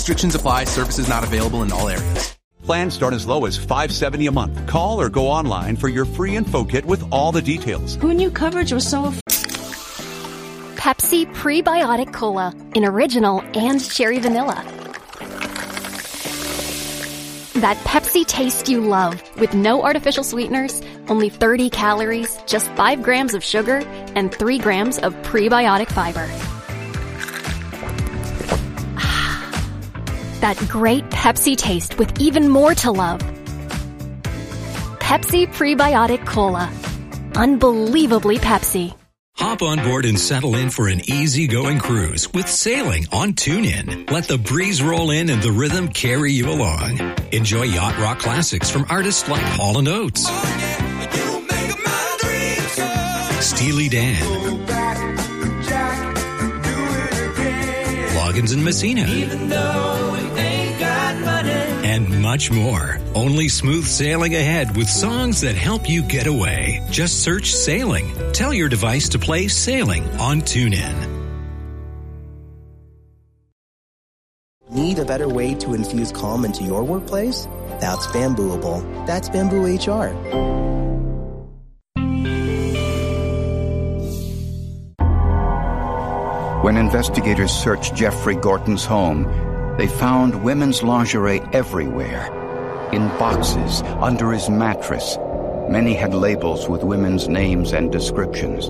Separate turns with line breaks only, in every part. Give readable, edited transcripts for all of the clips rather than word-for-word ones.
Restrictions apply. Services not available in all areas.
Plans start as low as $570 a month. Call or go online for your free info kit with all the details.
Who knew coverage was so...
Pepsi Prebiotic Cola in original and cherry vanilla. That Pepsi taste you love with no artificial sweeteners, only 30 calories, just 5 grams of sugar, and 3 grams of prebiotic fiber. That great Pepsi taste with even more to love. Pepsi Prebiotic Cola. Unbelievably Pepsi.
Hop on board and settle in for an easy-going cruise with sailing on TuneIn. Let the breeze roll in and the rhythm carry you along. Enjoy yacht rock classics from artists like Hall & Oates, Steely Dan, Loggins and Messina, and much more. Only smooth sailing ahead with songs that help you get away. Just search Sailing. Tell your device to play Sailing on TuneIn.
Need a better way to infuse calm into your workplace? That's Bambooable. That's Bamboo HR.
When investigators searched Jeffrey Gorton's home, they found women's lingerie everywhere. In boxes, under his mattress. Many had labels with women's names and descriptions.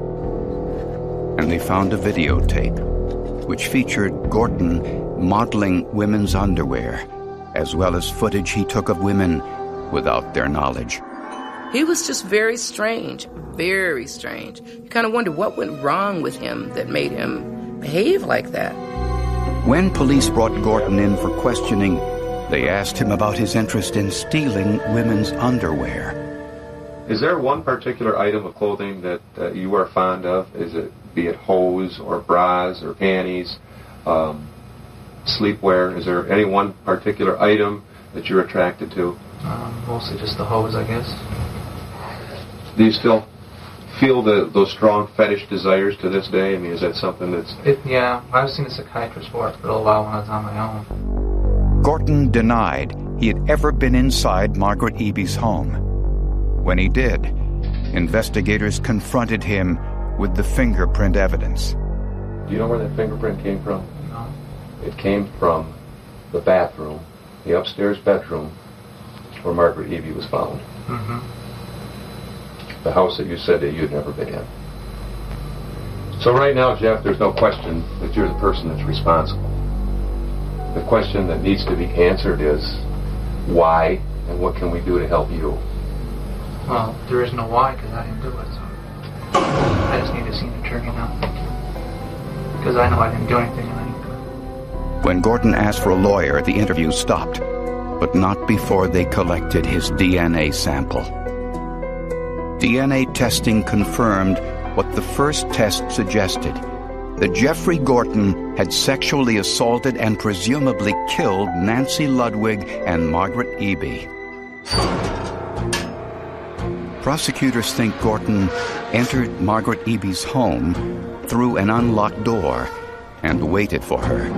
And they found a videotape, which featured Gorton modeling women's underwear, as well as footage he took of women without their knowledge.
He was just very strange, very strange. You kind of wonder what went wrong with him that made him behave like that.
When police brought Gorton in for questioning, they asked him about his interest in stealing women's underwear.
Is there one particular item of clothing that you are fond of? Be it hose or bras or panties, sleepwear? Is there any one particular item that you're attracted to?
Mostly just the hose, I guess.
Do you still feel those strong fetish desires to this day? I mean, is that something that's...
Yeah, I've seen a psychiatrist for it for a little while when I was on my own.
Gorton denied he had ever been inside Margaret Eby's home. When he did, investigators confronted him with the fingerprint evidence.
Do you know where that fingerprint came from?
No.
It came from the bathroom, the upstairs bedroom, where Margaret Eby was found.
Mm-hmm.
The house that you said that you'd never been in. So right now, Jeff, there's no question that you're the person that's responsible. The question that needs to be answered is why and what can we do to help you?
Well, there is no why because I didn't do it. So I just need to see an attorney now. Because I know I didn't do anything and I didn't do it.
When Gorton asked for a lawyer, the interview stopped, but not before they collected his DNA sample. DNA testing confirmed what the first test suggested, that Jeffrey Gorton had sexually assaulted and presumably killed Nancy Ludwig and Margaret Eby. Prosecutors think Gorton entered Margaret Eby's home through an unlocked door and waited for her.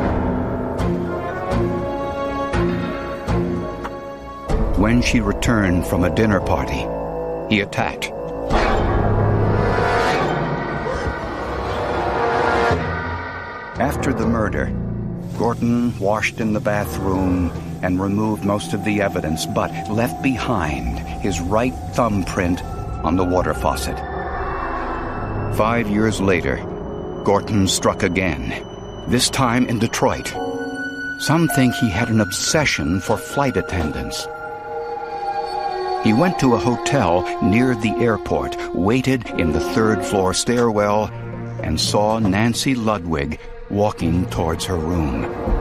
When she returned from a dinner party, he attacked. After the murder, Gorton washed in the bathroom and removed most of the evidence, but left behind his right thumbprint on the water faucet. 5 years later, Gorton struck again, this time in Detroit. Some think he had an obsession for flight attendants. He went to a hotel near the airport, waited in the third-floor stairwell, and saw Nancy Ludwig walking towards her room.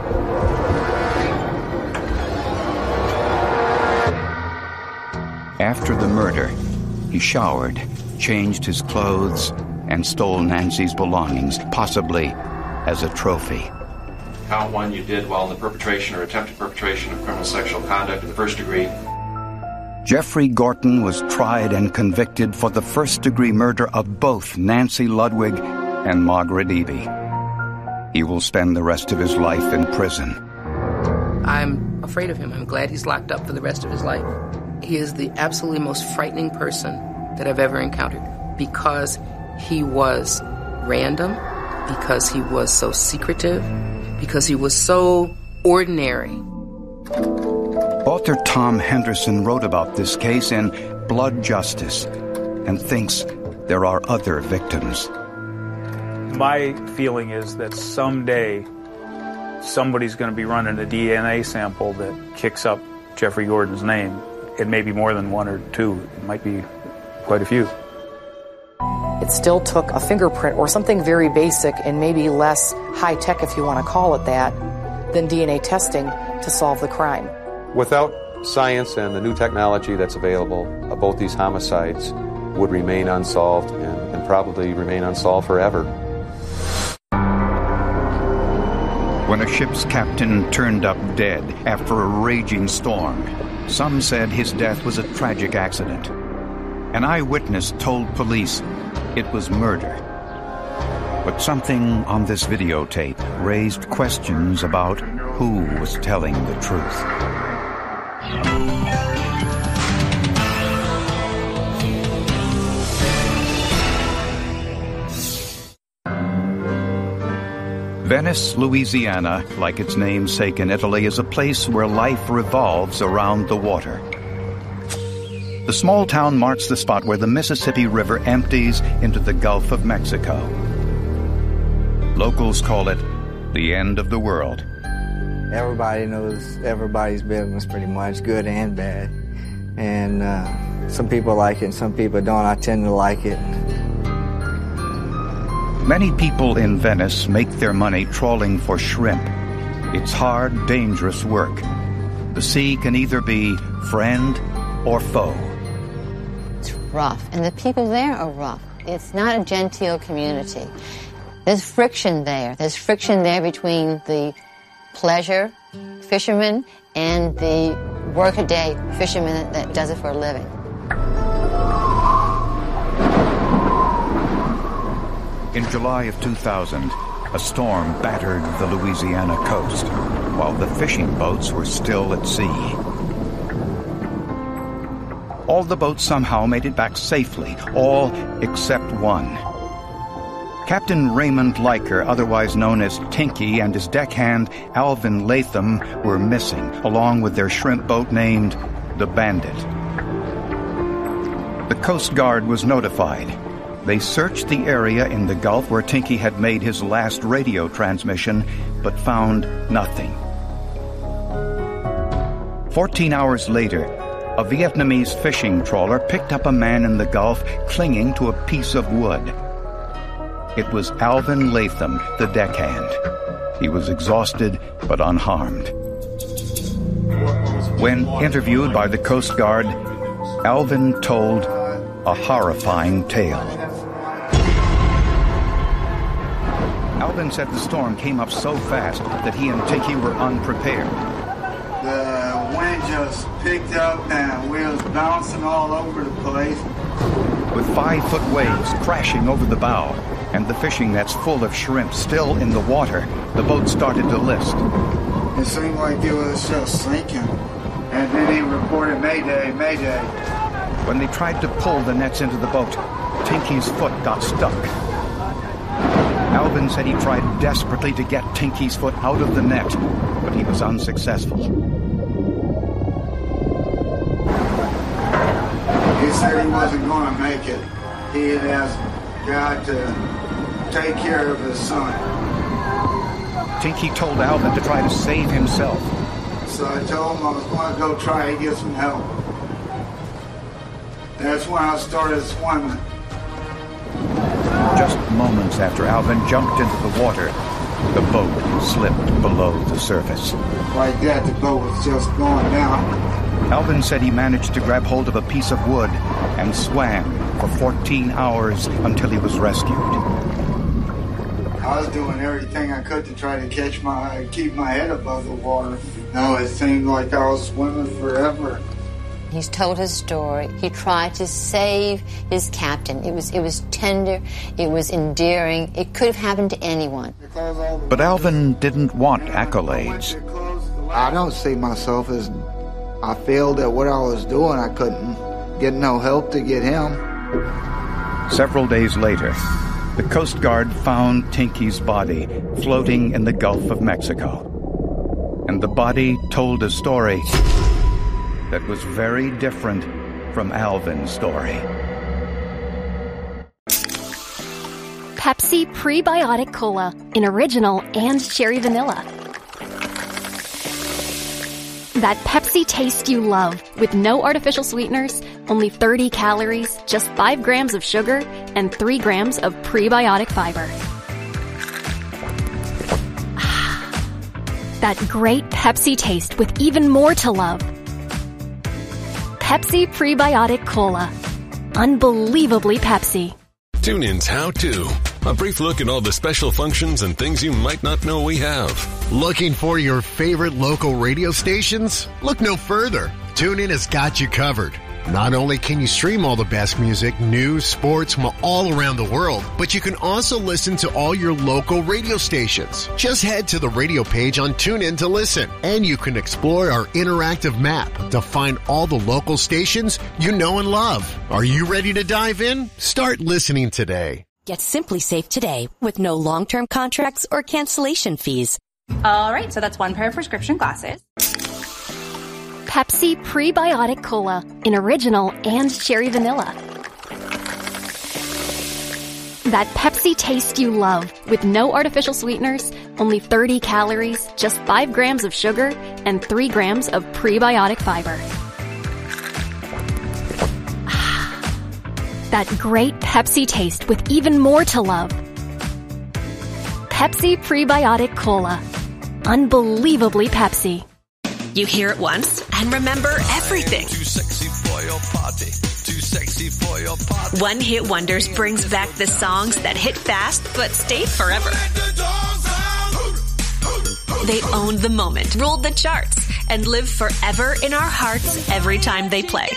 After the murder, he showered, changed his clothes, and stole Nancy's belongings, possibly as a trophy.
Count one, you did while in the perpetration or attempted perpetration of criminal sexual conduct in the first degree.
Jeffrey Gorton was tried and convicted for the first-degree murder of both Nancy Ludwig and Margaret Eby. He will spend the rest of his life in prison.
I'm afraid of him. I'm glad he's locked up for the rest of his life. He is the absolutely most frightening person that I've ever encountered because he was random, because he was so secretive, because he was so ordinary.
Author Tom Henderson wrote about this case in Blood Justice and thinks there are other victims.
My feeling is that someday somebody's going to be running a DNA sample that kicks up Jeffrey Gordon's name. It may be more than one or two. It might be quite a few.
It still took a fingerprint or something very basic and maybe less high-tech, if you want to call it that, than DNA testing to solve the crime.
Without science and the new technology that's available, both these homicides would remain unsolved and probably remain unsolved forever.
When a ship's captain turned up dead after a raging storm, some said his death was a tragic accident. An eyewitness told police it was murder. But something on this videotape raised questions about who was telling the truth. Venice, Louisiana, like its namesake in Italy, is a place where life revolves around the water. The small town marks the spot where the Mississippi River empties into the Gulf of Mexico. Locals call it the end of the world.
Everybody knows everybody's business pretty much, good and bad. And some people like it and some people don't. I tend to like it.
Many people in Venice make their money trawling for shrimp. It's hard, dangerous work. The sea can either be friend or foe.
It's rough, and the people there are rough. It's not a genteel community. There's friction there. There's friction there between the pleasure fisherman and the workaday fisherman that does it for a living.
In July of 2000, a storm battered the Louisiana coast while the fishing boats were still at sea. All the boats somehow made it back safely, all except one. Captain Raymond Leiker, otherwise known as Tinky, and his deckhand Alvin Latham were missing, along with their shrimp boat named the Bandit. The Coast Guard was notified. They searched the area in the Gulf where Tinky had made his last radio transmission, but found nothing. 14 hours later, a Vietnamese fishing trawler picked up a man in the Gulf clinging to a piece of wood. It was Alvin Latham, the deckhand. He was exhausted but unharmed. When interviewed by the Coast Guard, Alvin told a horrifying tale. Alvin said the storm came up so fast that he and Tinky were unprepared.
The wind just picked up and we was bouncing all over the place.
With 5-foot waves crashing over the bow and the fishing nets full of shrimp still in the water, the boat started to list.
It seemed like it was just sinking. And then he reported Mayday, Mayday.
When they tried to pull the nets into the boat, Tinky's foot got stuck. Alvin said he tried desperately to get Tinky's foot out of the net, but he was unsuccessful.
He said he wasn't going to make it. He had asked God to take care of his son.
Tinky told Alvin to try to save himself.
So I told him I was going to go try to get some help. That's when I started swimming.
Just moments after Alvin jumped into the water, the boat slipped below the surface.
Like that, the boat was just going down.
Alvin said he managed to grab hold of a piece of wood and swam for 14 hours until he was rescued.
I was doing everything I could to try to keep my head above the water. No, it seemed like I was swimming forever.
He's told his story. He tried to save his captain. It was tender. It was endearing. It could have happened to anyone.
But Alvin didn't want accolades.
I don't see myself as... I failed at what I was doing. I couldn't get no help to get him.
Several days later, the Coast Guard found Tinky's body floating in the Gulf of Mexico. And the body told a story that was very different from Alvin's story.
Pepsi Prebiotic Cola in original and cherry vanilla. That Pepsi taste you love with no artificial sweeteners, only 30 calories, just 5 grams of sugar, and 3 grams of prebiotic fiber. That great Pepsi taste with even more to love. Pepsi Prebiotic Cola. Unbelievably Pepsi.
TuneIn's How To. A brief look at all the special functions and things you might not know we have.
Looking for your favorite local radio stations? Look no further. TuneIn has got you covered. Not only can you stream all the best music, news, sports from all around the world, but you can also listen to all your local radio stations. Just head to the radio page on TuneIn to listen, and you can explore our interactive map to find all the local stations you know and love. Are you ready to dive in? Start listening today.
Get Simply Safe today with no long-term contracts or cancellation fees.
All right, so that's one pair of prescription glasses.
Pepsi Prebiotic Cola in original and cherry vanilla. That Pepsi taste you love with no artificial sweeteners, only 30 calories, just 5 grams of sugar, and 3 grams of prebiotic fiber. That great Pepsi taste with even more to love. Pepsi Prebiotic Cola. Unbelievably Pepsi.
You hear it once and remember everything.
Too sexy for your party. Too sexy for your party.
One Hit Wonders brings back the songs that hit fast but stayed forever. They owned the moment, ruled the charts, and live forever in our hearts every time they play.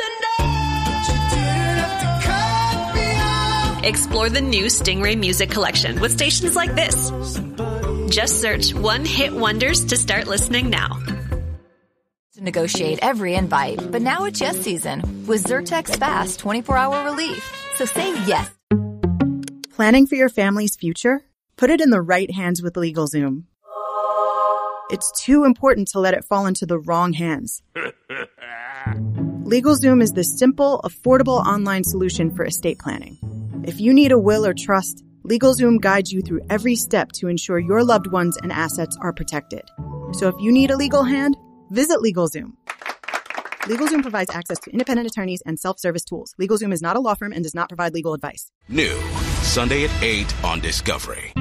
Explore the new Stingray Music Collection with stations like this. Just search One Hit Wonders to start listening now.
To negotiate every invite, but now it's yes season with Zyrtex Fast 24-hour relief. So say yes.
Planning for your family's future? Put it in the right hands with LegalZoom. It's too important to let it fall into the wrong hands. LegalZoom is the simple, affordable online solution for estate planning. If you need a will or trust, LegalZoom guides you through every step to ensure your loved ones and assets are protected. So if you need a legal hand, visit LegalZoom. LegalZoom provides access to independent attorneys and self-service tools. LegalZoom is not a law firm and does not provide legal advice.
New, Sunday at 8 on Discovery.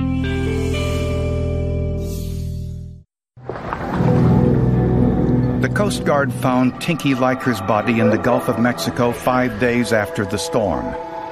The Coast Guard found Tinky Liker's body in the Gulf of Mexico 5 days after the storm.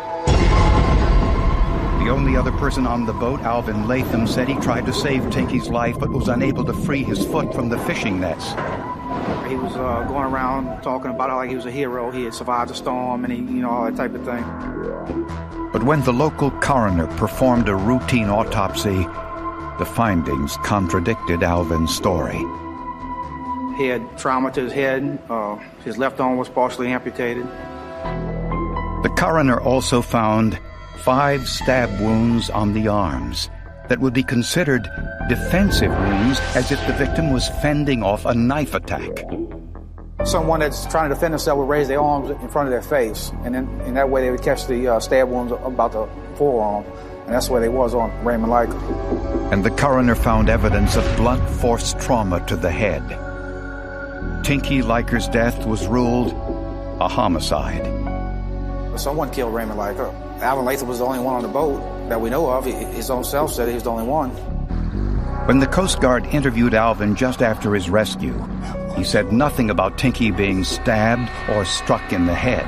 The only other person on the boat, Alvin Latham, said he tried to save Tinky's life but was unable to free his foot from the fishing nets.
He was going around talking about how like he was a hero. He had survived the storm and all that type of thing.
But when the local coroner performed a routine autopsy, the findings contradicted Alvin's story.
He had trauma to his head. His left arm was partially amputated.
The coroner also found 5 stab wounds on the arms that would be considered defensive wounds, as if the victim was fending off a knife attack.
Someone that's trying to defend themselves would raise their arms in front of their face, and then in that way they would catch the stab wounds about the forearm, and that's where they was on Raymond Liker.
And the coroner found evidence of blunt force trauma to the head. Tinky Liker's death was ruled a homicide.
Someone killed Raymond Liker. Alvin Latham was the only one on the boat that we know of. His own self said he was the only one.
When the Coast Guard interviewed Alvin just after his rescue, he said nothing about Tinky being stabbed or struck in the head.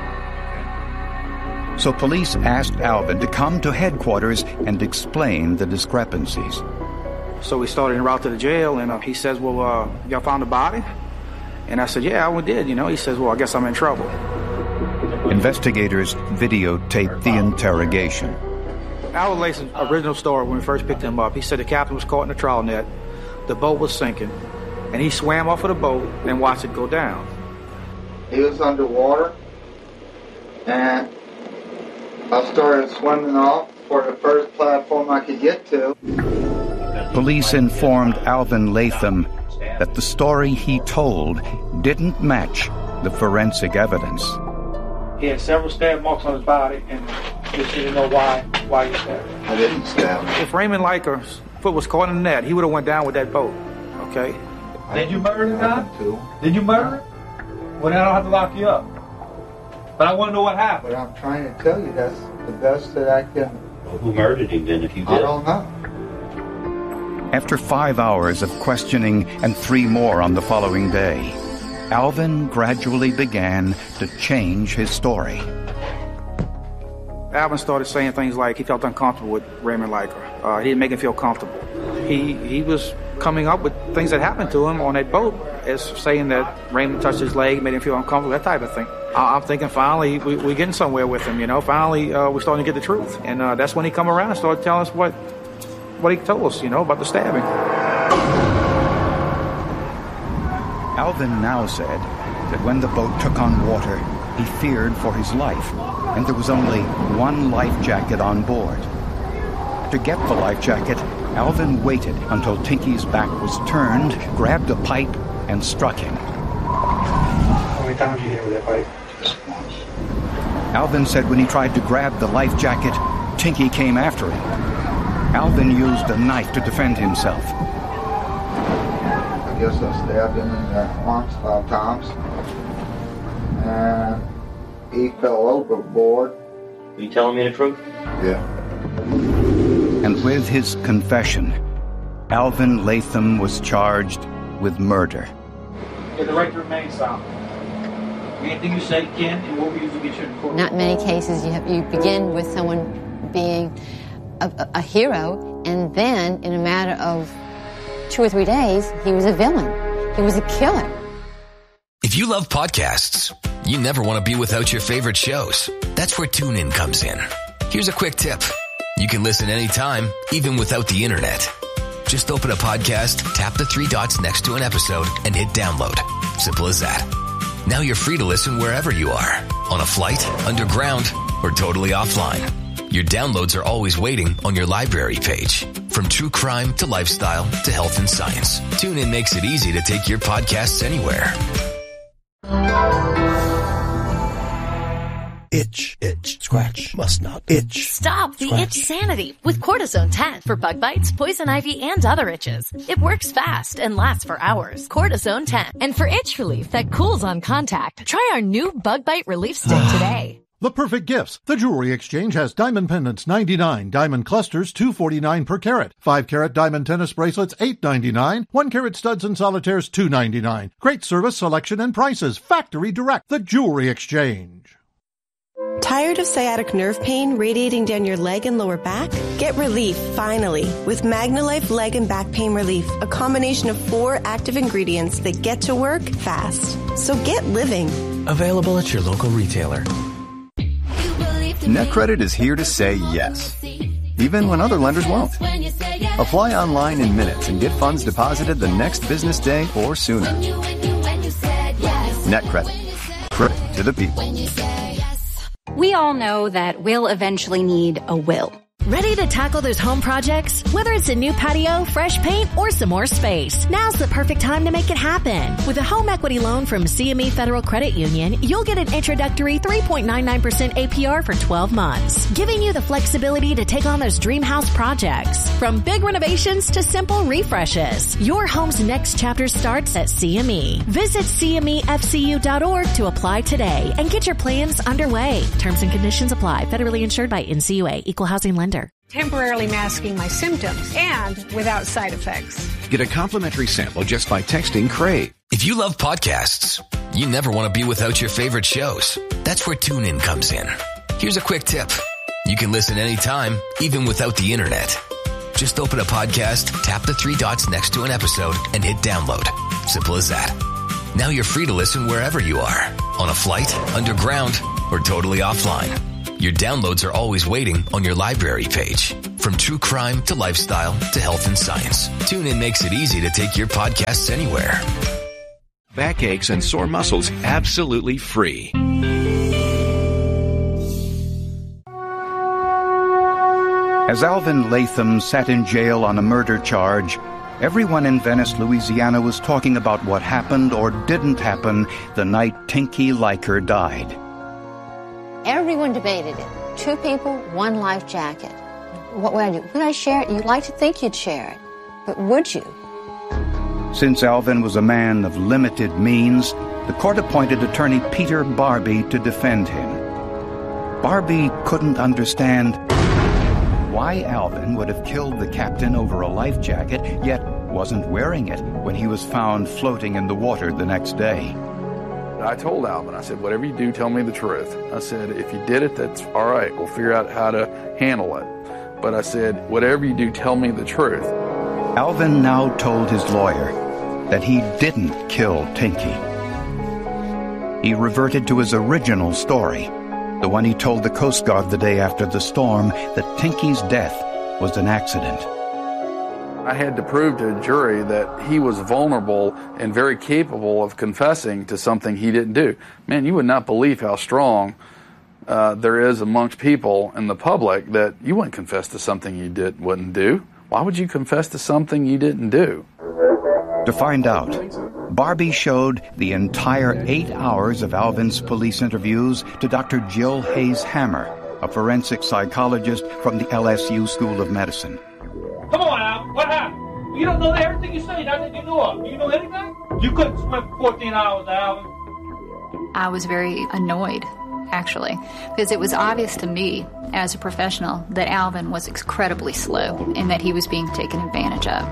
So police asked Alvin to come to headquarters and explain the discrepancies.
So we started en route to the jail, and he says, well, y'all found the body? And I said, yeah, I did, you know. He says, well, I guess I'm in trouble.
Investigators videotaped the interrogation.
Alvin Latham's original story when we first picked him up, he said the captain was caught in a trawl net, the boat was sinking, and he swam off of the boat and watched it go down.
He was underwater, and I started swimming off for the first platform I could get to.
Police informed Alvin Latham that the story he told didn't match the forensic evidence.
He had several stab marks on his body, and just didn't know why he stabbed him.
I didn't stab him.
If Raymond Liker's foot was caught in the net, he would have went down with that boat, okay?
Did you murder the guy? Did you murder him? Well, then I don't have to lock you up. But I want to know what happened.
But I'm trying to tell you that's the best that I can...
Well, who murdered him then if you did?
I don't know.
After 5 hours of questioning and 3 more on the following day, Alvin gradually began to change his story.
Alvin started saying things like he felt uncomfortable with Raymond Liker. He didn't make him feel comfortable. He was coming up with things that happened to him on that boat as saying that Raymond touched his leg, made him feel uncomfortable, that type of thing. I'm thinking finally we're getting somewhere with him, you know. Finally we're starting to get the truth. And that's when he come around and started telling us what he told us, you know, about the stabbing.
Alvin now said that when the boat took on water, he feared for his life, and there was only one life jacket on board. To get the life jacket, Alvin waited until Tinky's back was turned, grabbed a pipe, and struck him.
How many times did you hit with that pipe?
Just once.
Alvin said when he tried to grab the life jacket, Tinky came after him. Alvin used a knife to defend himself.
I guess I stabbed him in the arms 5 times. And he fell overboard.
Are you telling me the truth?
Yeah.
And with his confession, Alvin Latham was charged with murder.
Yeah, the right to remain silent. Anything you say, Ken, and what we usually get you in court.
Not many cases you begin with someone being a hero, and then in a matter of 2 or 3 days, he was a villain. He was a killer.
If you love podcasts, you never want to be without your favorite shows. That's where TuneIn comes in. Here's a quick tip. You can listen anytime, even without the internet. Just open a podcast, tap the 3 dots next to an episode, and hit download. Simple as that. Now you're free to listen wherever you are. On a flight, underground, or totally offline. Your downloads are always waiting on your library page. From true crime to lifestyle to health and science, TuneIn makes it easy to take your podcasts anywhere.
Itch, scratch, must not itch.
Stop the itch sanity with Cortisone 10 for bug bites, poison ivy, and other itches. It works fast and lasts for hours. Cortisone 10.
And for itch relief that cools on contact, try our new bug bite relief stick today.
The perfect gifts. The Jewelry Exchange has diamond pendants $99, diamond clusters $249 per carat, 5-carat diamond tennis bracelets $8.99, 1-carat studs and solitaires $2.99. Great service, selection, and prices. Factory direct. The Jewelry Exchange.
Tired of sciatic nerve pain radiating down your leg and lower back? Get relief, finally, with MagnaLife Leg and Back Pain Relief, a combination of 4 active ingredients that get to work fast. So get living.
Available at your local retailer.
NetCredit is here to say yes, even when other lenders won't. Apply online in minutes and get funds deposited the next business day or sooner. NetCredit. Credit to the people.
We all know that we'll eventually need a will.
Ready to tackle those home projects? Whether it's a new patio, fresh paint, or some more space, now's the perfect time to make it happen. With a home equity loan from CME Federal Credit Union, you'll get an introductory 3.99% APR for 12 months, giving you the flexibility to take on those dream house projects. From big renovations to simple refreshes, your home's next chapter starts at CME. Visit CMEFCU.org to apply today and get your plans underway. Terms and conditions apply. Federally insured by NCUA. Equal housing lender.
Temporarily masking my symptoms and without side effects.
Get a complimentary sample just by texting CRAVE.
If you love podcasts, you never want to be without your favorite shows. That's where TuneIn comes in. Here's a quick tip. You can listen anytime, even without the internet. Just open a podcast, tap the 3 dots next to an episode, and hit download. Simple as that. Now you're free to listen wherever you are, on a flight, underground, or totally offline. Your downloads are always waiting on your library page. From true crime to lifestyle to health and science, TuneIn makes it easy to take your podcasts anywhere.
Backaches and sore muscles absolutely free.
As Alvin Latham sat in jail on a murder charge, everyone in Venice, Louisiana was talking about what happened or didn't happen the night Tinky Liker died.
Everyone debated it. 2 people, 1 life jacket. What would I do? Would I share it? You'd like to think you'd share it. But would you?
Since Alvin was a man of limited means, the court appointed attorney Peter Barbie to defend him. Barbie couldn't understand why Alvin would have killed the captain over a life jacket, yet wasn't wearing it when he was found floating in the water the next day.
I told Alvin, I said, whatever you do, tell me the truth. I said, if you did it, that's all right. We'll figure out how to handle it. But I said, whatever you do, tell me the truth.
Alvin now told his lawyer that he didn't kill Tinky. He reverted to his original story, the one he told the Coast Guard the day after the storm, that Tinky's death was an accident.
I had to prove to a jury that he was vulnerable and very capable of confessing to something he didn't do. Man, you would not believe how strong there is amongst people in the public that you wouldn't confess to something you wouldn't do. Why would you confess to something you didn't do?
To find out, Barbie showed the entire 8 hours of Alvin's police interviews to Dr. Jill Hayes Hammer, a forensic psychologist from the LSU School of Medicine.
Come on, Al. What happened? You don't know everything you say. Nothing you know of. Do you know anything? You couldn't swim for 14 hours, Alvin.
I was very annoyed, actually, because it was obvious to me as a professional that Alvin was incredibly slow and that he was being taken advantage of.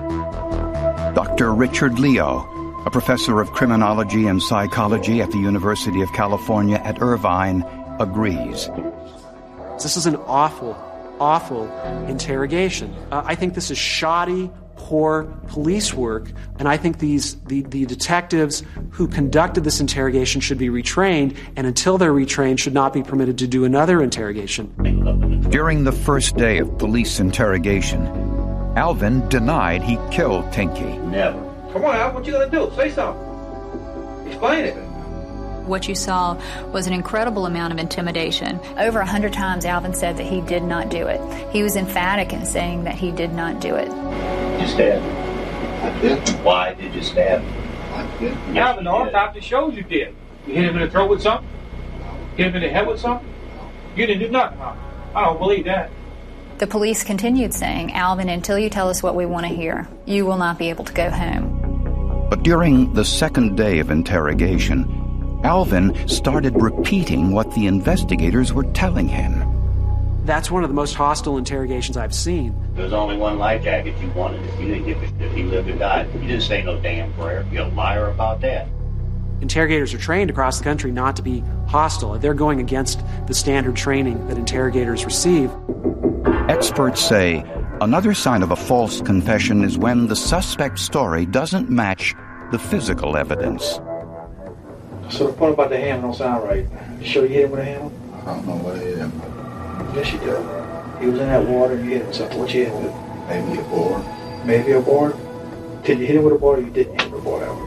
Dr. Richard Leo, a professor of criminology and psychology at the University of California at Irvine, agrees.
This is an awful interrogation. I think this is shoddy, poor police work, and I think the detectives who conducted this interrogation should be retrained, and until they're retrained, should not be permitted to do another interrogation.
During the first day of police interrogation, Alvin denied he killed Tinky.
Never. Come on, Al. What you gonna do? Say something. Explain it.
What you saw was an incredible amount of intimidation.
Over 100 times, Alvin said that he did not do it. He was emphatic in saying that he did not do it.
You stabbed him.
I did.
Why did you stab him?
I did.
Alvin, the autopsy shows you did. You hit him in the throat with something? Hit him in the head with something? You didn't do nothing. I don't believe that.
The police continued saying, Alvin, until you tell us what we want to hear, you will not be able to go home.
But during the second day of interrogation, Alvin started repeating what the investigators were telling him.
That's one of the most hostile interrogations I've seen.
There was only 1 life jacket you wanted. If you didn't give a shit if he lived or died. You didn't say no damn prayer. You're a liar about that.
Interrogators are trained across the country not to be hostile. They're going against the standard training that interrogators receive.
Experts say another sign of a false confession is when the suspect's story doesn't match the physical evidence.
So the point about the hammer don't sound right. You sure you hit him with a hammer?
I don't know what it is.
Yes, you do. He was in that water and you hit him with something. What you hit him with?
Maybe a board.
Maybe a board? Did you hit him with a board or you didn't hit him with a board, Alvin?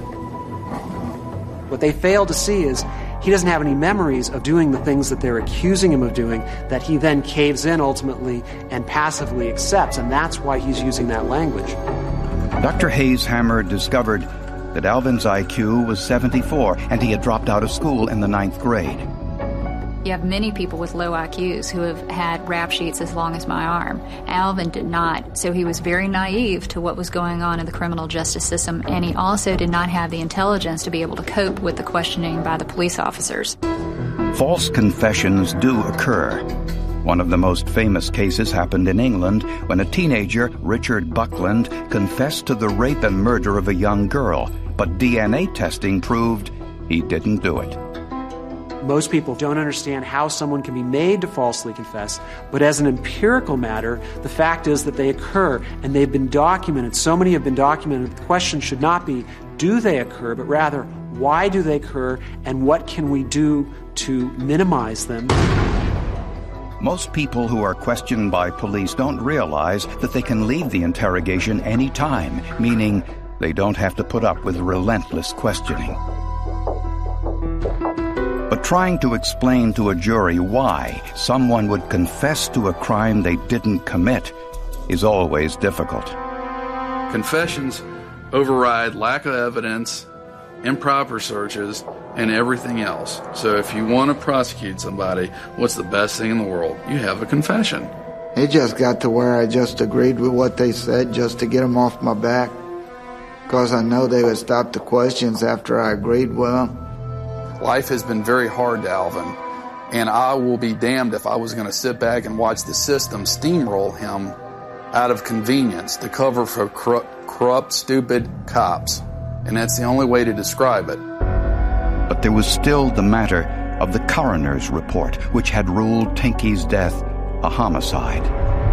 What they fail to see is he doesn't have any memories of doing the things that they're accusing him of doing that he then caves in ultimately and passively accepts, and that's why he's using that language.
Dr. Hayes Hammer discovered that Alvin's IQ was 74 and he had dropped out of school in the 9th grade.
You have many people with low IQs who have had rap sheets as long as my arm. Alvin did not, so he was very naive to what was going on in the criminal justice system, and he also did not have the intelligence to be able to cope with the questioning by the police officers.
False confessions do occur. One of the most famous cases happened in England when a teenager, Richard Buckland, confessed to the rape and murder of a young girl, but DNA testing proved he didn't do it.
Most people don't understand how someone can be made to falsely confess, but as an empirical matter, the fact is that they occur, and they've been documented. So many have been documented. The question should not be, do they occur, but rather, why do they occur, and what can we do to minimize them.
Most people who are questioned by police don't realize that they can leave the interrogation any time, meaning they don't have to put up with relentless questioning. But trying to explain to a jury why someone would confess to a crime they didn't commit is always difficult.
Confessions override lack of evidence, improper searches, and everything else. So if you want to prosecute somebody, what's the best thing in the world? You have a confession.
It just got to where I just agreed with what they said just to get them off my back, because I know they would stop the questions after I agreed with them.
Life has been very hard to Alvin, and I will be damned if I was going to sit back and watch the system steamroll him out of convenience to cover for corrupt, stupid cops. And that's the only way to describe it.
But there was still the matter of the coroner's report, which had ruled Tinky's death a homicide.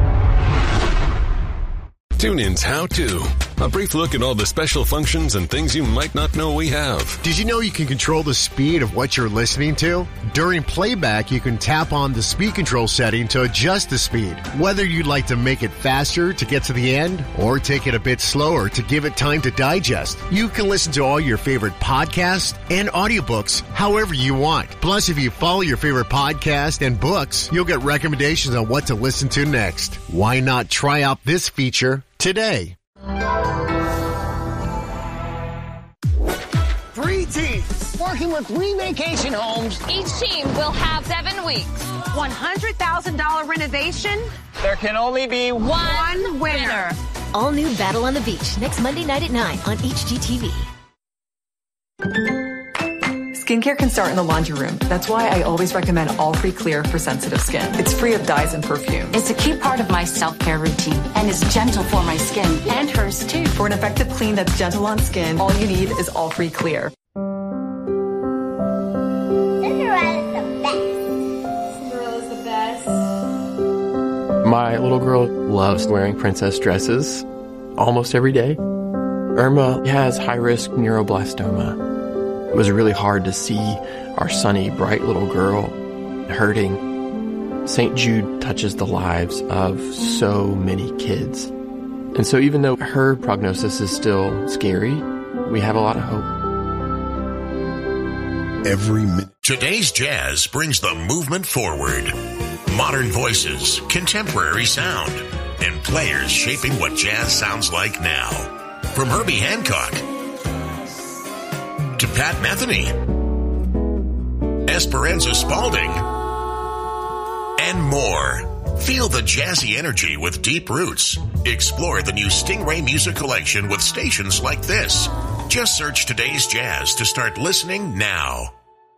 TuneIn's How To. A brief look at all the special functions and things you might not know we have.
Did you know you can control the speed of what you're listening to? During playback, you can tap on the speed control setting to adjust the speed. Whether you'd like to make it faster to get to the end or take it a bit slower to give it time to digest, you can listen to all your favorite podcasts and audiobooks however you want. Plus, if you follow your favorite podcast and books, you'll get recommendations on what to listen to next. Why not try out this feature today?
3 teams working with 3 vacation homes.
Each team will have 7 weeks.
$100,000 renovation.
There can only be
one winner.
All new Battle on the Beach next Monday night at 9 on HGTV.
Skincare can start in the laundry room. That's why I always recommend All Free Clear for sensitive skin. It's free of dyes and perfume.
It's a key part of my self-care routine and is gentle for my skin and hers too.
For an effective clean that's gentle on skin, all you need is All Free Clear.
Cinderella's the best.
My little girl loves wearing princess dresses almost every day. Irma has high-risk neuroblastoma. It was really hard to see our sunny, bright little girl hurting. St. Jude touches the lives of so many kids. And so even though her prognosis is still scary, we have a lot of hope.
Every minute.
Today's Jazz brings the movement forward. Modern voices, contemporary sound, and players shaping what jazz sounds like now. From Herbie Hancock to Pat Metheny, Esperanza Spalding, and more. Feel the jazzy energy with deep roots. Explore the new Stingray Music Collection with stations like this. Just search Today's Jazz to start listening now.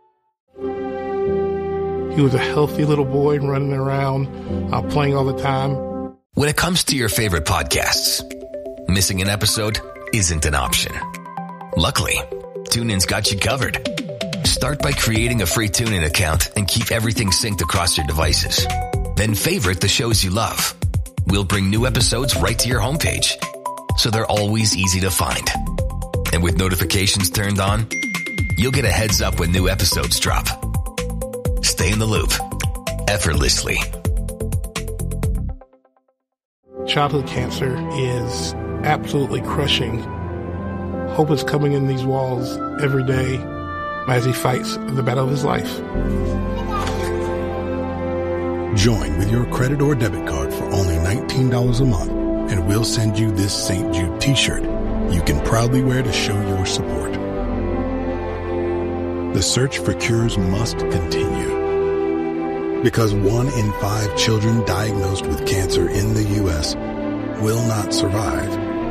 He was a healthy little boy running around, playing all the time.
When it comes to your favorite podcasts, missing an episode isn't an option. Luckily, TuneIn's got you covered. Start by creating a free TuneIn account and keep everything synced across your devices. Then favorite the shows you love. We'll bring new episodes right to your homepage, so they're always easy to find. And with notifications turned on, you'll get a heads up when new episodes drop. Stay in the loop, effortlessly.
Childhood cancer is absolutely crushing. Hope is coming in these walls every day as he fights the battle of his life.
Join with your credit or debit card for only $19 a month, and we'll send you this St. Jude t-shirt you can proudly wear to show your support. The search for cures must continue, because 1 in 5 children diagnosed with cancer in the U.S. will not survive.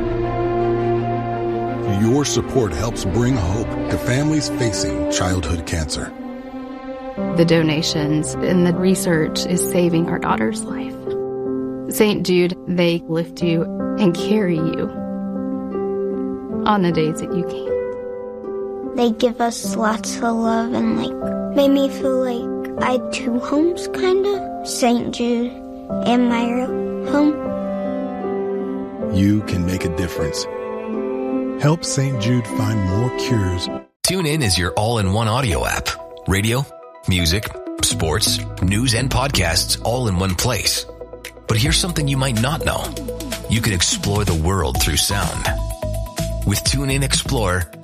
Your support helps bring hope to families facing childhood cancer.
The donations and the research is saving our daughter's life. St. Jude, they lift you and carry you on the days that you can't.
They give us lots of love and made me feel like I had 2 homes, kinda. St. Jude and my real home.
You can make a difference. Help St. Jude find more cures
TuneIn is your all-in-one audio app. Radio, music, sports, news, and podcasts all in one place. But here's something you might not know. You can explore the world through sound. With TuneIn Explore,